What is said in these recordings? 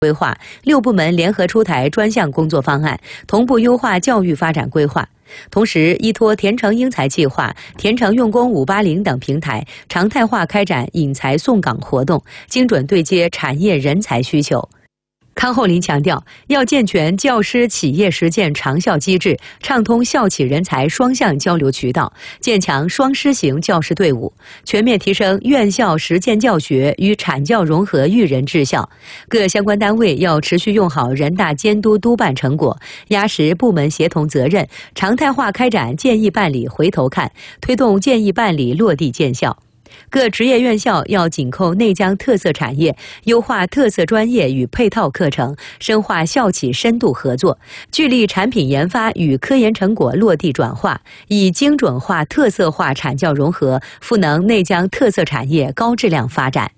规划，6部门联合出台专项工作方案，同步优化教育发展规划。同时，依托田城英才计划、田城用工580等平台，常态化开展引才送岗活动，精准对接产业人才需求。康厚林强调，要健全教师企业实践长效机制，畅通校企人才双向交流渠道，建强双师型教师队伍，全面提升院校实践教学与产教融合育人质效。各相关单位要持续用好人大监督督办成果，压实部门协同责任，常态化开展建议办理回头看，推动建议办理落地见效。各职业院校要紧扣内江特色产业，优化特色专业与配套课程，深化校企深度合作，聚力产品研发与科研成果落地转化，以精准化、特色化产教融合，赋能内江特色产业高质量发展。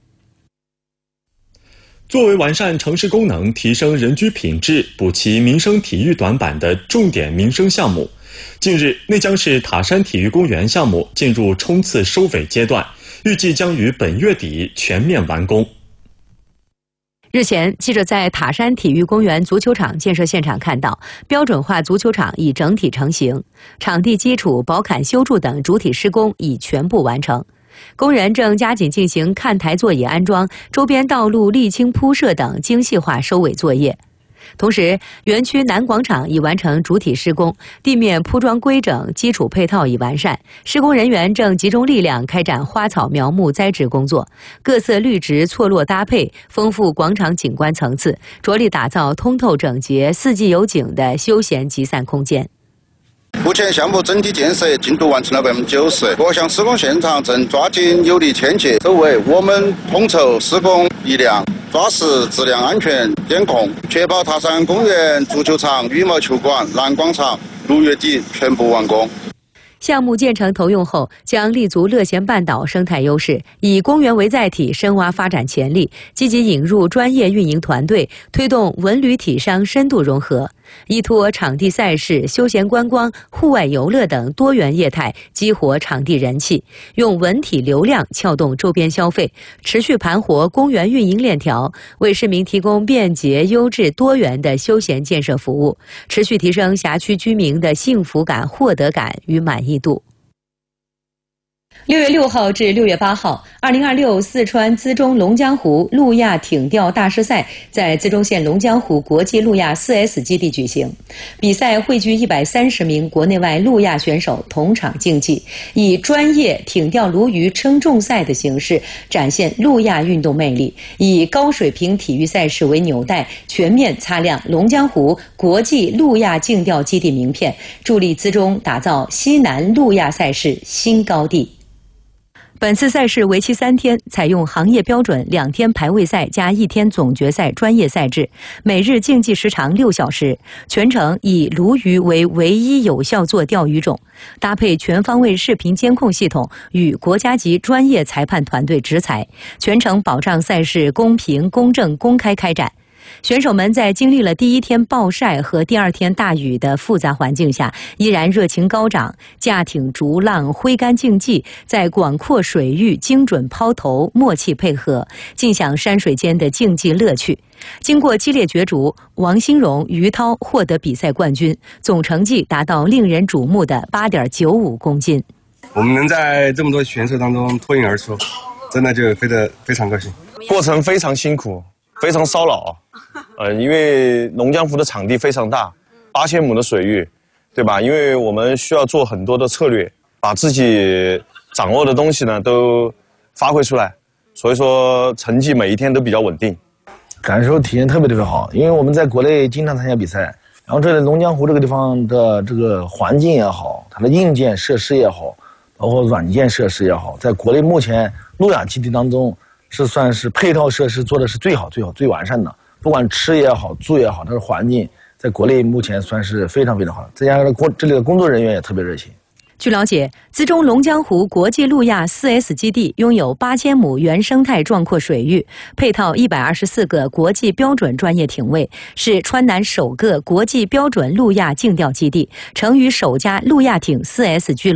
作为完善城市功能、提升人居品质、补齐民生体育短板的重点民生项目，近日，内江市塔山体育公园项目进入冲刺收尾阶段，预计将于本月底全面完工。 日前，记者在塔山体育公园足球场建设现场看到，标准化足球场已整体成型，场地基础、保坎修筑等主体施工已全部完成。工人正加紧进行看台座椅安装、周边道路沥青铺设等精细化收尾作业。同时，园区南广场已完成主体施工，地面铺装规整，基础配套已完善。施工人员正集中力量开展花草苗木栽植工作，各色绿植错落搭配，丰富广场景观层次，着力打造通透整洁、四季有景的休闲集散空间。 目前项目整体建设进度完成了90%，各项施工现场正抓紧有力牵结周围，我们统筹施工力量，抓实质量安全监控，确保塔山公园足球场、羽毛球馆、南广场6月底全部完工。 项目建成投用后，将立足乐贤半岛生态优势，以公园为载体，深挖发展潜力，积极引入专业运营团队，推动文旅体商深度融合。依托场地赛事、休闲观光、户外游乐等多元业态，激活场地人气，用文体流量撬动周边消费，持续盘活公园运营链条，为市民提供便捷、优质、多元的休闲建设服务，持续提升辖区居民的幸福感、获得感与满意度。6月6号至6月8号，2026四川资中龙江湖路亚艇钓大师赛在资中县龙江湖国际路亚 4S 基地举行。比赛汇聚130名国内外路亚选手同场竞技，以专业艇钓鲈鱼称重赛的形式展现路亚运动魅力，以高水平体育赛事为纽带，全面擦亮龙江湖国际路亚竞钓基地名片，助力资中打造西南路亚赛事新高地。本次赛事为期3天，采用行业标准2天排位赛加1天总决赛专业赛制，每日竞技时长6小时，全程以鲈鱼为唯一有效做钓鱼种，搭配全方位视频监控系统与国家级专业裁判团队执裁，全程保障赛事公平、公正、公开开展。选手们在经历了第1天暴晒和第2天大雨的复杂环境下，依然热情高涨，驾艇逐浪、挥竿竞技，在广阔水域精准抛投，默契配合，尽享山水间的竞技乐趣。经过激烈角逐，王新荣、于涛获得比赛冠军，总成绩达到令人瞩目的8.95公斤。 我们能在这么多选手当中脱颖而出，真的就非常高兴。 过程非常辛苦，非常烧脑。因为龙江湖的场地非常大，8000亩的水域，对吧？因为我们需要做很多的策略，把自己掌握的东西呢都发挥出来，所以说成绩每一天都比较稳定。 感受体验特别好，因为我们在国内经常参加比赛，然后这里龙江湖这个地方的这个环境也好，它的硬件设施也好，包括软件设施也好，在国内目前路亚基地当中算是配套设施做的是最好、最完善的。不管吃也好、住也好，它的环境在国内目前算是非常好。再加上这里的工作人员也特别热情。 据了解，资中龙江湖国际路亚 4S 基地拥有8000亩原生态壮阔水域，配套124个国际标准专业艇位，是川南首个国际标准路亚竞钓基地，成渝首家路亚艇 4S 俱乐部。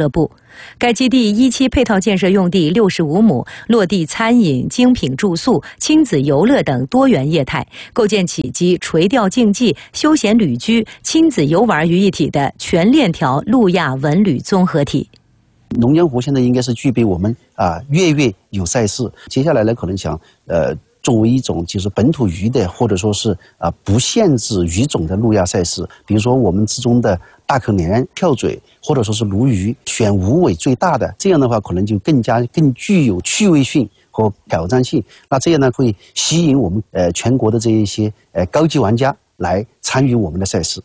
该基地一期配套建设用地65亩，落地餐饮、精品住宿、亲子游乐等多元业态，构建起集垂钓竞技、休闲旅居、亲子游玩于一体的全链条陆亚文旅综合体。 龙江湖现在应该是具备我们月月有赛事，接下来呢可能想作为一种就是本土鱼的或者说是不限制鱼种的陆亚赛事，比如说我们之中的大口鲢、跳嘴或者说是鲈鱼，选无尾最大的，这样的话可能就更具有趣味性和挑战性。那这样呢会吸引我们全国的这一些高级玩家来参与我们的赛事。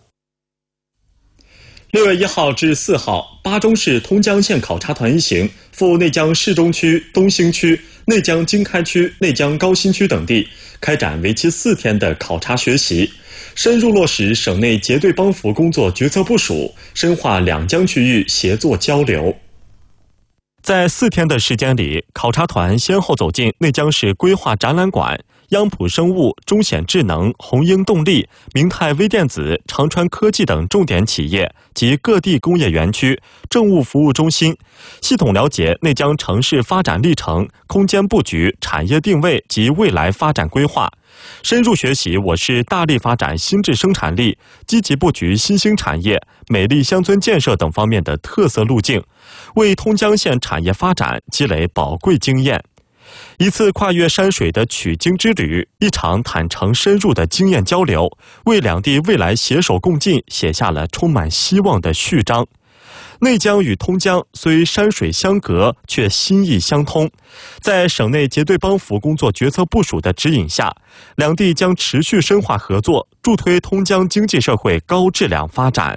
6月1号至4号，巴中市通江县考察团一行赴内江市中区、东兴区、内江经开区、内江高新区等地，开展为期4天的考察学习，深入落实省内结对帮扶工作决策部署，深化两江区域协作交流。在4天的时间里，考察团先后走进内江市规划展览馆、央普生物、中显智能、红鹰动力、明泰微电子、长川科技等重点企业及各地工业园区、政务服务中心，系统了解内江城市发展历程、空间布局、产业定位及未来发展规划，深入学习我市大力发展新质生产力、积极布局新兴产业、美丽乡村建设等方面的特色路径，为通江县产业发展积累宝贵经验。一次跨越山水的取经之旅，一场坦诚深入的经验交流，为两地未来携手共进写下了充满希望的序章。内江与通江虽山水相隔，却心意相通。在省内结对帮扶工作决策部署的指引下，两地将持续深化合作，助推通江经济社会高质量发展。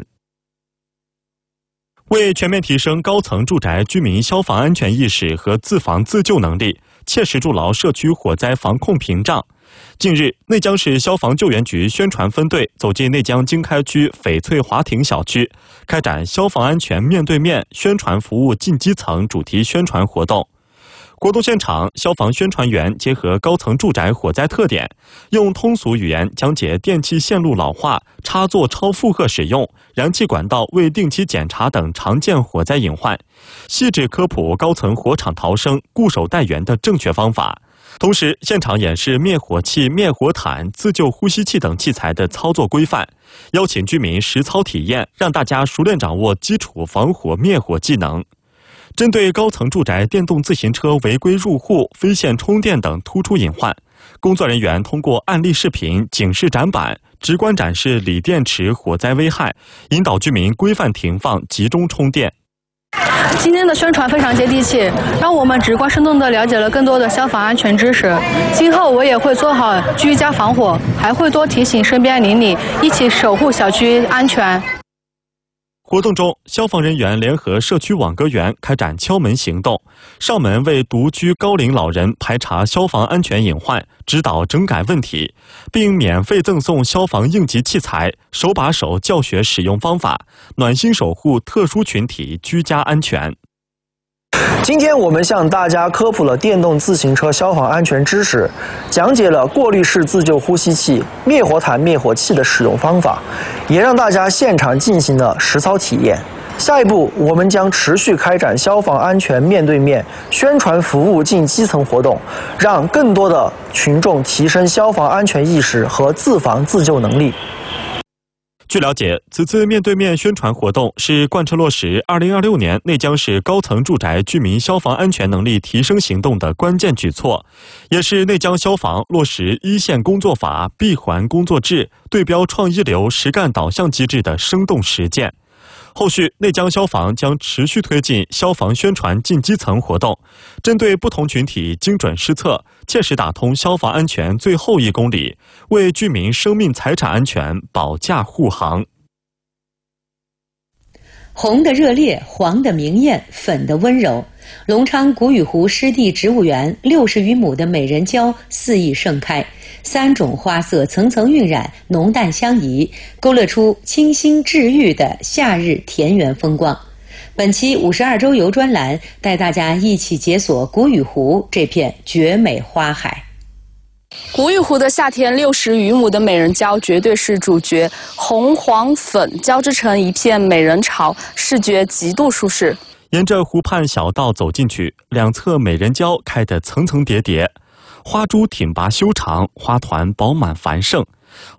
为全面提升高层住宅居民消防安全意识和自防自救能力，切实筑牢社区火灾防控屏障。近日，内江市消防救援局宣传分队走进内江经开区翡翠华庭小区，开展消防安全面对面宣传服务进基层主题宣传活动。活动现场，消防宣传员结合高层住宅火灾特点，用通俗语言讲解电气线路老化、插座超负荷使用、燃气管道未定期检查等常见火灾隐患，细致科普高层火场逃生、固守待援的正确方法。同时，现场演示灭火器、灭火毯、自救呼吸器等器材的操作规范，邀请居民实操体验，让大家熟练掌握基础防火灭火技能。针对高层住宅电动自行车违规入户、非线充电等突出隐患，工作人员通过案例视频、警示展板，直观展示锂电池火灾危害，引导居民规范停放、集中充电。 今天的宣传非常接地气，让我们直观生动地了解了更多的消防安全知识。今后我也会做好居家防火，还会多提醒身边邻里，一起守护小区安全。 活动中，消防人员联合社区网格员开展敲门行动，上门为独居高龄老人排查消防安全隐患，指导整改问题，并免费赠送消防应急器材，手把手教学使用方法，暖心守护特殊群体居家安全。 今天我们向大家科普了电动自行车消防安全知识，讲解了过滤式自救呼吸器、灭火毯、灭火器的使用方法，也让大家现场进行了实操体验。下一步，我们将持续开展消防安全面对面宣传服务进基层活动，让更多的群众提升消防安全意识和自防自救能力。 据了解，此次面对面宣传活动是贯彻落实2026年内江市高层住宅居民消防安全能力提升行动的关键举措，也是内江消防落实一线工作法、闭环工作制、对标创一流实干导向机制的生动实践。后续，内江消防将持续推进消防宣传进基层活动，针对不同群体精准施策，切实打通消防安全最后1公里，为居民生命财产安全保驾护航。 红的热烈，黄的明艳，粉的温柔。隆昌古雨湖湿地植物园60余亩的美人蕉肆意盛开，3种花色层层晕染，浓淡相宜，勾勒出清新治愈的夏日田园风光。本期52周游专栏带大家一起解锁古雨湖这片绝美花海。 古雨湖的夏天，60余亩的美人蕉绝对是主角，红黄粉交织成一片美人巢，视觉极度舒适。 沿着湖畔小道走进去，两侧美人蕉开得层层叠叠，花株挺拔修长，花团饱满繁盛，